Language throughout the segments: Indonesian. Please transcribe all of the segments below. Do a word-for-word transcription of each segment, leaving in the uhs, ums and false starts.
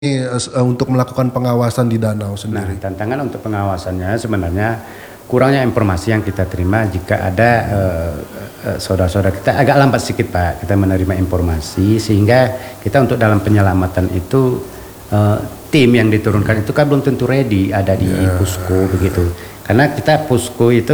uh, untuk melakukan pengawasan di danau sendiri? Nah, tantangan untuk pengawasannya sebenarnya kurangnya informasi yang kita terima jika ada uh, uh, saudara-saudara kita agak lambat sedikit Pak kita menerima informasi, sehingga kita untuk dalam penyelamatan itu uh, tim yang diturunkan itu kan belum tentu ready ada di yeah. Pusko begitu, karena kita Pusko itu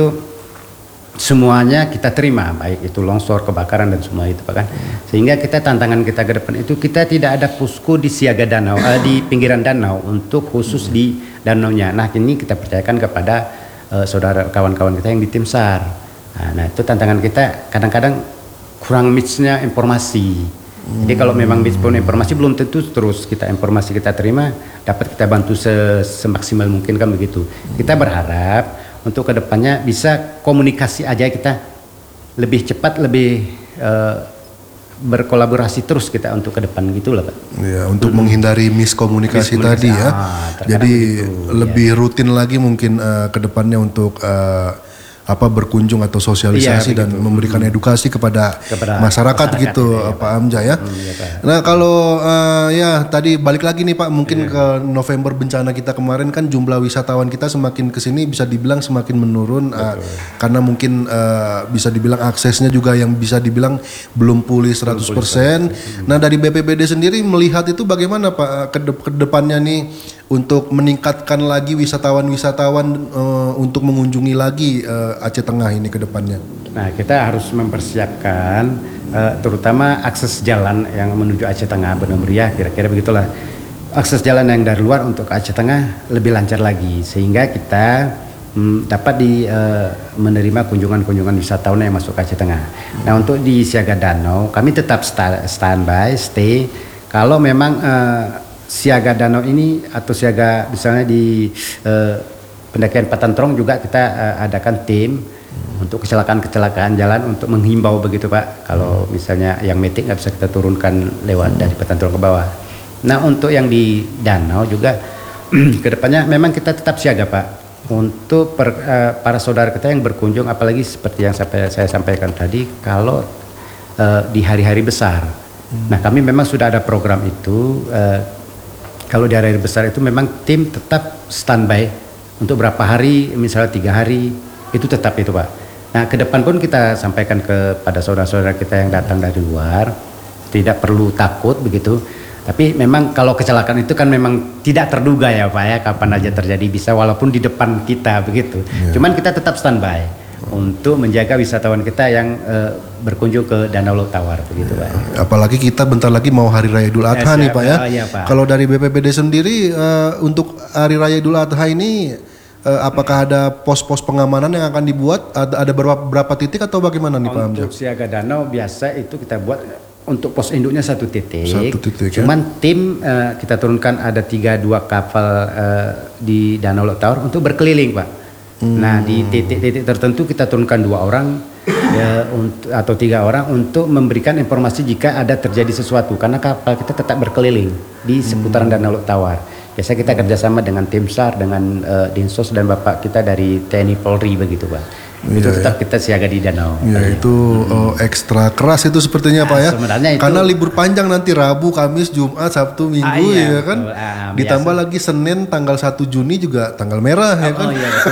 semuanya kita terima, baik itu longsor, kebakaran dan semua itu Pak kan. Sehingga kita tantangan kita ke depan itu kita tidak ada pusko di siaga danau, eh, di pinggiran danau untuk khusus di danaunya. Nah ini kita percayakan kepada eh, saudara kawan-kawan kita yang di tim SAR. Nah, nah itu tantangan kita kadang-kadang kurang match-nya informasi. Jadi kalau memang dispon informasi belum tentu terus kita informasi kita terima dapat kita bantu semaksimal mungkin kan begitu. Kita berharap untuk kedepannya bisa komunikasi aja kita lebih cepat, lebih uh, berkolaborasi terus kita untuk ke depan gitulah Pak. Ya, untuk hmm. menghindari miskomunikasi, miskomunikasi tadi ya. Ah, Jadi begitu, lebih ya. rutin lagi mungkin uh, ke depannya untuk uh, apa berkunjung atau sosialisasi iya, dan memberikan hmm. edukasi kepada, kepada masyarakat, masyarakat gitu ya, Pak Amjad ya. Hmm, ya Pak. Nah kalau uh, ya tadi balik lagi nih Pak, mungkin ya. ke November bencana kita kemarin kan jumlah wisatawan kita semakin kesini bisa dibilang semakin menurun uh, karena mungkin uh, bisa dibilang aksesnya juga yang bisa dibilang belum pulih seratus persen. Hmm. Nah dari B P B D sendiri melihat itu bagaimana Pak ke depannya nih untuk meningkatkan lagi wisatawan-wisatawan uh, untuk mengunjungi lagi uh, Aceh Tengah ini ke depannya? Nah, kita harus mempersiapkan uh, terutama akses jalan yang menuju Aceh Tengah, Benua Meriah, kira-kira begitulah. Akses jalan yang dari luar untuk Aceh Tengah lebih lancar lagi, sehingga kita hmm, dapat di uh, menerima kunjungan-kunjungan wisatawan yang masuk ke Aceh Tengah. Nah, untuk di siaga danau, kami tetap standby, stay. Kalau memang uh, siaga danau ini atau siaga misalnya di uh, pendakian Patantrong juga kita uh, adakan tim hmm. untuk kecelakaan-kecelakaan jalan untuk menghimbau begitu Pak. Kalau misalnya yang metik nggak bisa kita turunkan lewat hmm. dari Patantrong ke bawah. Nah untuk yang di danau juga kedepannya memang kita tetap siaga Pak untuk per, uh, para saudara kita yang berkunjung, apalagi seperti yang saya, saya sampaikan tadi kalau uh, di hari-hari besar. Hmm. Nah kami memang sudah ada program itu. Uh, Kalau di hari besar itu memang tim tetap standby untuk berapa hari, misalnya tiga hari, itu tetap itu Pak. Nah ke depan pun kita sampaikan kepada saudara-saudara kita yang datang dari luar, tidak perlu takut begitu. Tapi memang kalau kecelakaan itu kan memang tidak terduga ya Pak ya, kapan aja terjadi bisa walaupun di depan kita begitu. Yeah. Cuman kita tetap standby untuk menjaga wisatawan kita yang uh, berkunjung ke Danau Laut Tawar begitu Pak. Apalagi kita bentar lagi mau Hari Raya Idul Adha ya, nih Pak ya. Oh, iya, Pak. Kalau dari B P B D sendiri uh, untuk Hari Raya Idul Adha ini uh, apakah ada pos-pos pengamanan yang akan dibuat? Ada, ada berapa, berapa titik atau bagaimana nih Pak Amjad? Untuk siaga danau biasa itu kita buat untuk pos induknya satu titik. Satu titik. Cuman ya? tim uh, kita turunkan ada tiga dua kapal uh, di Danau Laut Tawar untuk berkeliling Pak. Hmm. Nah di titik-titik tertentu kita turunkan dua orang ya, untuk, atau tiga orang untuk memberikan informasi jika ada terjadi sesuatu, karena kapal kita tetap berkeliling di seputaran hmm. Danau Laut Tawar. Biasa kita kerjasama dengan tim SAR, dengan uh, Dinsos dan bapak kita dari T N I Polri begitu Pak. Itu ya, tetap ya. Kita siaga di danau. Ya, itu hmm. oh, ekstra keras itu sepertinya nah, Pak ya. Itu, karena libur panjang nanti Rabu, Kamis, Jumat, Sabtu, Minggu ah, iya, ya kan. Betul, ah, ditambah biasa. Lagi Senin tanggal satu Juni juga tanggal merah oh, ya kan. Oh iya betul.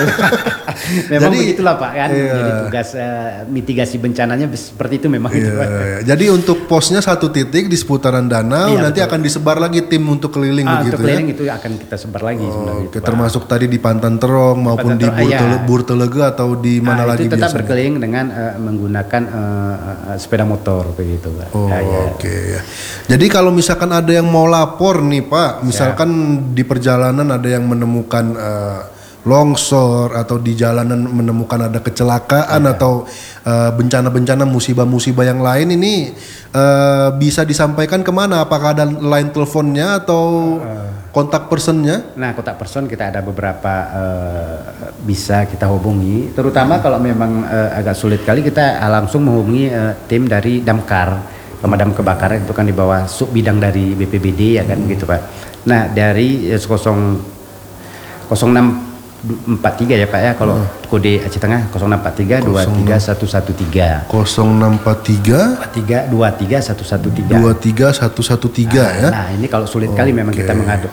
Memang jadi, begitulah Pak kan. Iya. Jadi tugas uh, mitigasi bencananya seperti itu memang iya, itu Pak. Iya. Jadi untuk posnya satu titik di seputaran danau, iya, nanti betul. Akan disebar lagi tim untuk keliling ah, begitu untuk keliling ya. Itu akan kita sebar lagi oh, sebenarnya. Oke, termasuk tadi di Pantan Terong maupun di Burtelega atau di mana nah, lagi itu tetap biasanya? Berkeliling dengan uh, menggunakan uh, uh, sepeda motor begitu Pak. Oh, ya, ya. Oke okay, ya. Jadi kalau misalkan ada yang mau lapor nih Pak, misalkan ya. Di perjalanan ada yang menemukan uh, longsor atau di jalanan menemukan ada kecelakaan ya. Atau uh, bencana-bencana musibah-musibah yang lain ini uh, bisa disampaikan kemana? Apakah ada line teleponnya atau uh, kontak personnya? Nah, kontak person kita ada beberapa uh, bisa kita hubungi. Terutama kalau memang uh, agak sulit kali kita langsung menghubungi uh, tim dari Damkar, pemadam kebakaran itu kan di bawah sub bidang dari B P B D ya kan hmm. gitu Pak. Nah dari uh, nol nol enam empat tiga ya Pak ya, kalau oh. kode Aceh Tengah nol enam empat tiga dua tiga satu satu tiga. nol enam empat tiga dua tiga satu satu tiga. dua tiga satu satu tiga ya. Nah, ini kalau sulit okay. kali memang kita mengadu